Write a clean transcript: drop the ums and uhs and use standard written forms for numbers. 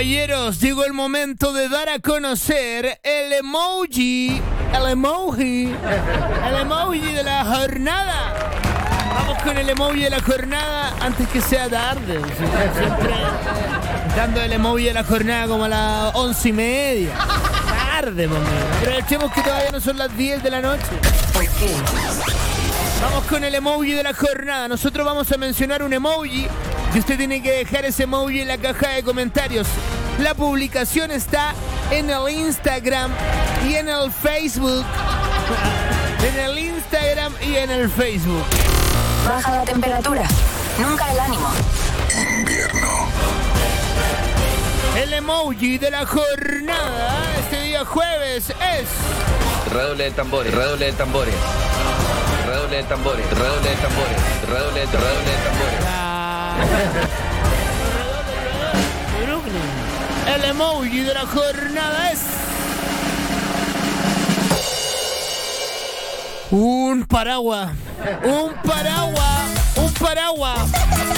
caballeros, llegó el momento de dar a conocer el emoji de la jornada. Vamos con el emoji de la jornada antes que sea tarde. Siempre dando el emoji de la jornada como a las 11:30. Tarde, mami. Aprovechemos que todavía no son las 10 de la noche. Vamos con el emoji de la jornada. Nosotros vamos a mencionar un emoji y usted tiene que dejar ese emoji en la caja de comentarios. La publicación está en el Instagram y en el Facebook. En el Instagram y en el Facebook. Baja la temperatura, nunca el ánimo. Invierno. El emoji de la jornada este día jueves es... Redoble de tambores, redoble de tambores. Redoble de tambores, redoble de tambores. Redoble de tambores. El emoji de la jornada es... Un paraguas. Un paraguas.